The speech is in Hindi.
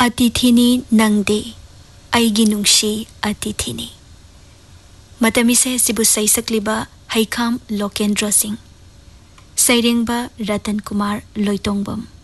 अतिथिनी नंगदे आइगी नुंगशी अतिथिनी मतमिसे सिबु सैसक्लिबा हैखाम लोकेंद्र सिंह सैरेंबा रतन कुमार लोइतोंगबम।